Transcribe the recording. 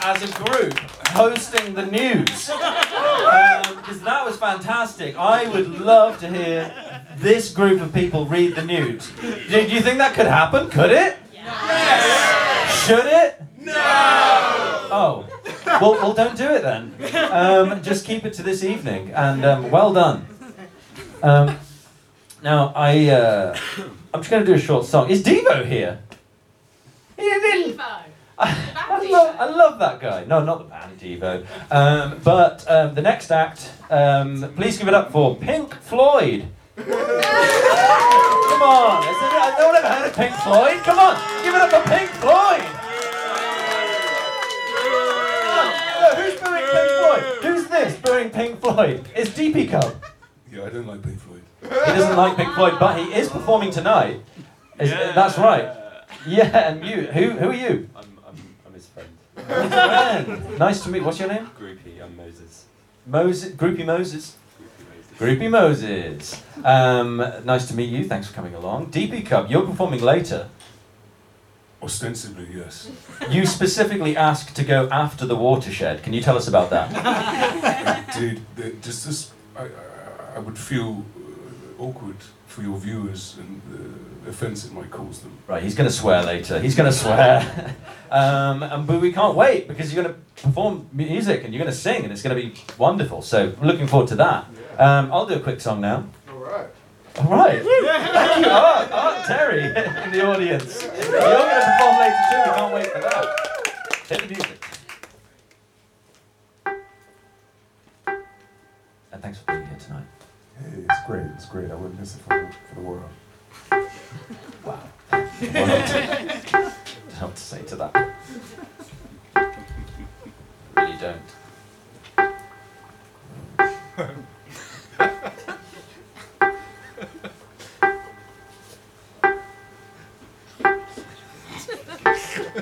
as a group hosting the news. Because that was fantastic. I would love to hear this group of people read the news. Do you think that could happen? Could it? Yes. Should it? No. Oh. Well, don't do it then. Just keep it to this evening. And well done. Now, I'm just going to do a short song. Is Devo here? Devo. I love that guy. No, not the band Devo. But the next act, please give it up for Pink Floyd. Come on. Has no one ever heard of Pink Floyd? Come on, give it up for Pink Floyd. Who's booing Pink Floyd? Who's this booing Pink Floyd? It's DP Cub. Yeah, I don't like Pink Floyd. He doesn't like Pink Floyd, but he is performing tonight. That's right. Yeah, and you. Who are you? I'm his friend. His friend. Nice to meet. What's your name? Groupie, I'm Moses. Groupie Moses. Groupie Moses. Groupie Moses. Nice to meet you. Thanks for coming along. DP Cub, you're performing later. Ostensibly, yes. You specifically asked to go after the watershed. Can you tell us about that? Dude, I would feel awkward for your viewers and the offence it might cause them. Right, he's going to swear later. He's going to swear. But we can't wait because you're going to perform music and you're going to sing and it's going to be wonderful. So we're looking forward to that. I'll do a quick song now. All right. Thank you, Art Terry in the audience. You're going to perform later too. We can't wait for that. Hit the music. And thanks for being here tonight. Hey, it's great. It's great. I wouldn't miss it for the world. Wow. What to say to that? Really don't.